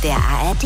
der ARD.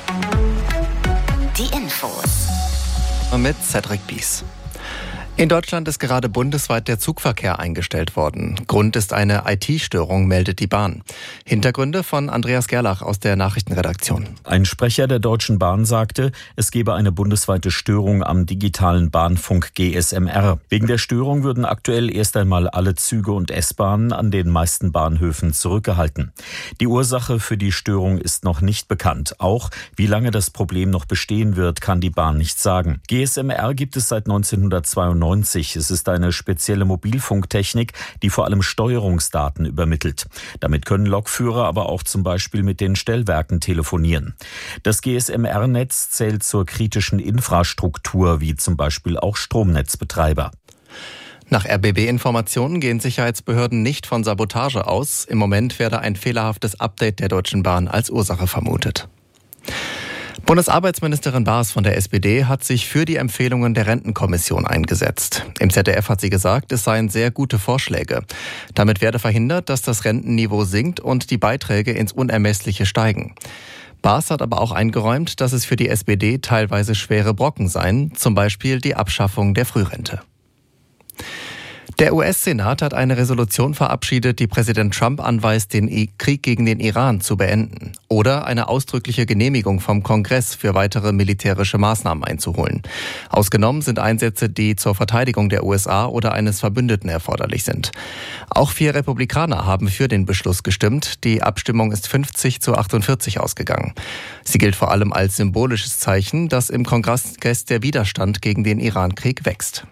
Die Infos. Mit Cedric Bies. In Deutschland ist gerade bundesweit der Zugverkehr eingestellt worden. Grund ist eine IT-Störung, meldet die Bahn. Hintergründe von Andreas Gerlach aus der Nachrichtenredaktion. Ein Sprecher der Deutschen Bahn sagte, es gebe eine bundesweite Störung am digitalen Bahnfunk GSMR. Wegen der Störung würden aktuell erst einmal alle Züge und S-Bahnen an den meisten Bahnhöfen zurückgehalten. Die Ursache für die Störung ist noch nicht bekannt. Auch wie lange das Problem noch bestehen wird, kann die Bahn nicht sagen. GSMR gibt es seit 1992. Es ist eine spezielle Mobilfunktechnik, die vor allem Steuerungsdaten übermittelt. Damit können Lokführer aber auch zum Beispiel mit den Stellwerken telefonieren. Das GSMR-Netz zählt zur kritischen Infrastruktur, wie zum Beispiel auch Stromnetzbetreiber. Nach RBB-Informationen gehen Sicherheitsbehörden nicht von Sabotage aus. Im Moment werde ein fehlerhaftes Update der Deutschen Bahn als Ursache vermutet. Bundesarbeitsministerin Baas von der SPD hat sich für die Empfehlungen der Rentenkommission eingesetzt. Im ZDF hat sie gesagt, es seien sehr gute Vorschläge. Damit werde verhindert, dass das Rentenniveau sinkt und die Beiträge ins Unermessliche steigen. Baas hat aber auch eingeräumt, dass es für die SPD teilweise schwere Brocken seien, zum Beispiel die Abschaffung der Frührente. Der US-Senat hat eine Resolution verabschiedet, die Präsident Trump anweist, den Krieg gegen den Iran zu beenden oder eine ausdrückliche Genehmigung vom Kongress für weitere militärische Maßnahmen einzuholen. Ausgenommen sind Einsätze, die zur Verteidigung der USA oder eines Verbündeten erforderlich sind. Auch 4 Republikaner haben für den Beschluss gestimmt. Die Abstimmung ist 50-48 ausgegangen. Sie gilt vor allem als symbolisches Zeichen, dass im Kongress der Widerstand gegen den Iran-Krieg wächst.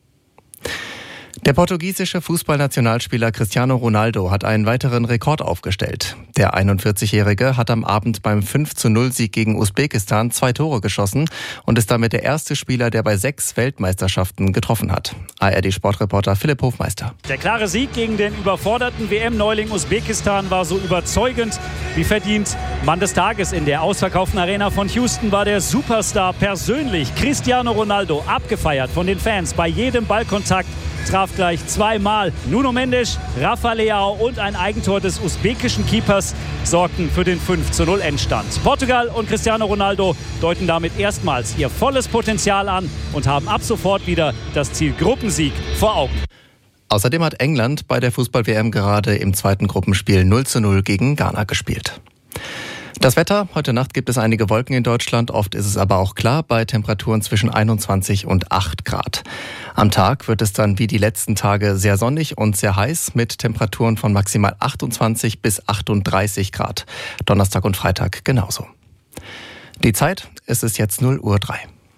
Der portugiesische Fußballnationalspieler Cristiano Ronaldo hat einen weiteren Rekord aufgestellt. Der 41-Jährige hat am Abend beim 5:0-Sieg gegen Usbekistan 2 Tore geschossen und ist damit der erste Spieler, der bei 6 Weltmeisterschaften getroffen hat. ARD-Sportreporter Philipp Hofmeister. Der klare Sieg gegen den überforderten WM-Neuling Usbekistan war so überzeugend wie verdient. Mann des Tages in der ausverkauften Arena von Houston war der Superstar persönlich. Cristiano Ronaldo, abgefeiert von den Fans bei jedem Ballkontakt, traf gleich 2-mal. Nuno Mendes, Rafa Leao und ein Eigentor des usbekischen Keepers sorgten für den 5:0 Endstand. Portugal und Cristiano Ronaldo deuten damit erstmals ihr volles Potenzial an und haben ab sofort wieder das Ziel Gruppensieg vor Augen. Außerdem hat England bei der Fußball-WM gerade im zweiten Gruppenspiel 0:0 gegen Ghana gespielt. Das Wetter: Heute Nacht gibt es einige Wolken in Deutschland, oft ist es aber auch klar, bei Temperaturen zwischen 21 und 8 Grad. Am Tag wird es dann wie die letzten Tage sehr sonnig und sehr heiß mit Temperaturen von maximal 28 bis 38 Grad. Donnerstag und Freitag genauso. Die Zeit, es ist jetzt 0:03 Uhr.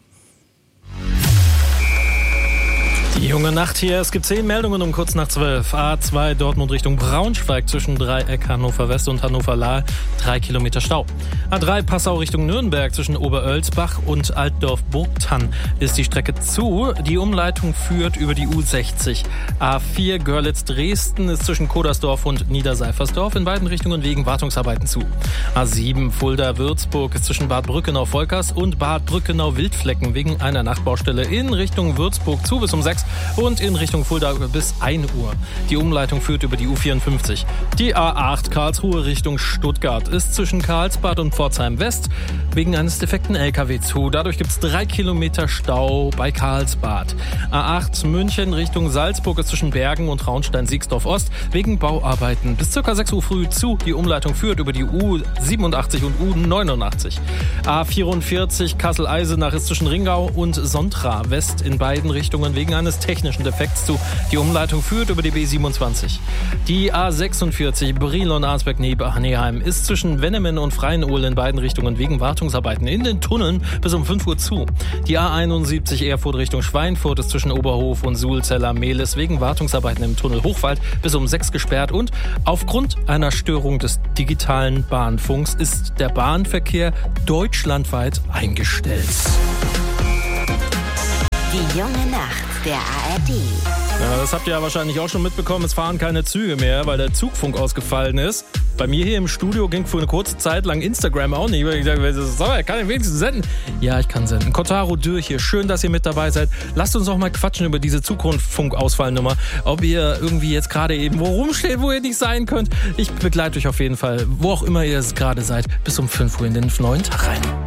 Die junge Nacht hier. Es gibt 10 Meldungen um kurz nach 12. A2 Dortmund Richtung Braunschweig zwischen Dreieck Hannover West und Hannover Lahr 3 Kilometer Stau. A3 Passau Richtung Nürnberg zwischen Oberölsbach und Altdorf-Burgtann ist die Strecke zu. Die Umleitung führt über die U60. A4 Görlitz-Dresden ist zwischen Kodersdorf und Niederseifersdorf in beiden Richtungen wegen Wartungsarbeiten zu. A7 Fulda-Würzburg ist zwischen Bad Brückenau-Volkers und Bad Brückenau-Wildflecken wegen einer Nachtbaustelle in Richtung Würzburg zu bis um 6 und in Richtung Fulda bis 1 Uhr. Die Umleitung führt über die U54. Die A8 Karlsruhe Richtung Stuttgart ist zwischen Karlsbad und Pforzheim West wegen eines defekten LKW zu. Dadurch gibt es 3 Kilometer Stau bei Karlsbad. A8 München Richtung Salzburg ist zwischen Bergen und Traunstein-Siegsdorf Ost wegen Bauarbeiten bis ca. 6 Uhr früh zu. Die Umleitung führt über die U87 und U89. A44 Kassel-Eisenach ist zwischen Ringau und Sontra West in beiden Richtungen wegen eines technischen Defekts zu. Die Umleitung führt über die B27. Die A46 Brilon-Arnsberg-Neheim ist zwischen Wennemen und Freienohl in beiden Richtungen wegen Wartungsarbeiten in den Tunneln bis um 5 Uhr zu. Die A71 Erfurt Richtung Schweinfurt ist zwischen Oberhof und Sulzeller-Mehlis wegen Wartungsarbeiten im Tunnel Hochwald bis um 6 gesperrt und aufgrund einer Störung des digitalen Bahnfunks ist der Bahnverkehr deutschlandweit eingestellt. Die junge Nacht der ARD. Ja, das habt ihr ja wahrscheinlich auch schon mitbekommen. Es fahren keine Züge mehr, weil der Zugfunk ausgefallen ist. Bei mir hier im Studio ging für eine kurze Zeit lang Instagram auch nicht. Ich dachte, kann ich wenigstens senden? Ja, ich kann senden. Kotaro Dürr hier. Schön, dass ihr mit dabei seid. Lasst uns auch mal quatschen über diese Zugfunkausfallnummer. Ob ihr irgendwie jetzt gerade eben wo rumsteht, wo ihr nicht sein könnt. Ich begleite euch auf jeden Fall, wo auch immer ihr es gerade seid, bis um 5 Uhr in den neuen Tag rein.